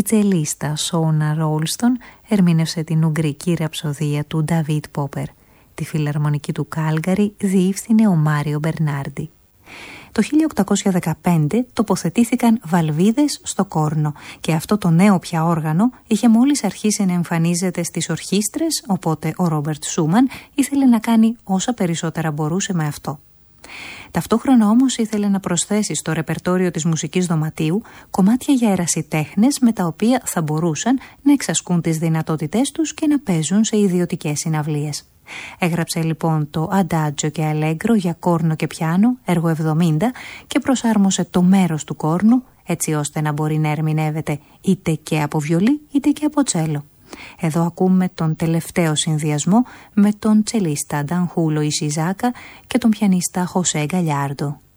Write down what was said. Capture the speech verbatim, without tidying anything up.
Η τσελίστα Σόνα Ρόλστον ερμήνευσε την ουγγρική ραψοδία του Νταβίτ Πόπερ. Τη φιλαρμονική του Κάλγκαρι διεύθυνε ο Μάριο Μπερνάρντι. Το χίλια οκτακόσια δεκαπέντε τοποθετήθηκαν βαλβίδες στο κόρνο και αυτό το νέο πια όργανο είχε μόλις αρχίσει να εμφανίζεται στις ορχήστρες, οπότε ο Ρόμπερτ Σούμαν ήθελε να κάνει όσα περισσότερα μπορούσε με αυτό. Ταυτόχρονα όμως ήθελε να προσθέσει στο ρεπερτόριο της μουσικής δωματίου κομμάτια για ερασιτέχνες με τα οποία θα μπορούσαν να εξασκούν τις δυνατότητές τους και να παίζουν σε ιδιωτικές συναυλίες. Έγραψε λοιπόν το Αντάτζο και Αλέγκρο για κόρνο και πιάνο, έργο εβδομήντα, και προσάρμοσε το μέρος του κόρνου έτσι ώστε να μπορεί να ερμηνεύεται είτε και από βιολί είτε και από τσέλο. Εδώ ακούμε τον τελευταίο συνδυασμό με τον τσελίστα Ντανχούλο Ισιζάκα και τον πιανίστα Χωσέ Γκαλιάρντο.